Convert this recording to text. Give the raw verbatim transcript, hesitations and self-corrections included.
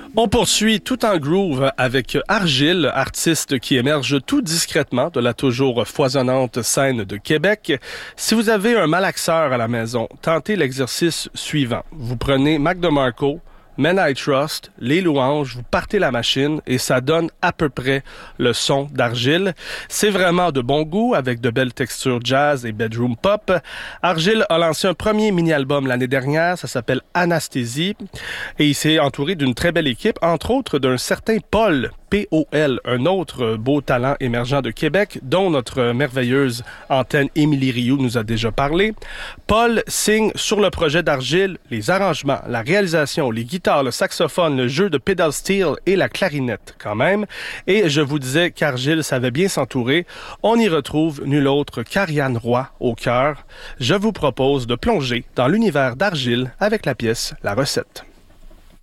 On poursuit tout en groove avec Argile, artiste qui émerge tout discrètement de la toujours foisonnante scène de Québec. Si vous avez un malaxeur à la maison, tentez l'exercice suivant. Vous prenez Mac DeMarco, Men I Trust, Les Louanges, vous partez la machine et ça donne à peu près le son d'Argile. C'est vraiment de bon goût avec de belles textures jazz et bedroom pop. Argile a lancé un premier mini-album l'année dernière, ça s'appelle Anasthésie et il s'est entouré d'une très belle équipe, entre autres d'un certain Paul, P O L, un autre beau talent émergent de Québec dont notre merveilleuse antenne Émilie Rioux nous a déjà parlé. Paul signe sur le projet d'Argile les arrangements, la réalisation, les guitares, le saxophone, le jeu de pedal steel et la clarinette quand même. Et je vous disais qu'Argile savait bien s'entourer. On y retrouve nul autre qu'Ariane Roy au cœur. Je vous propose de plonger dans l'univers d'Argile avec la pièce La Recette.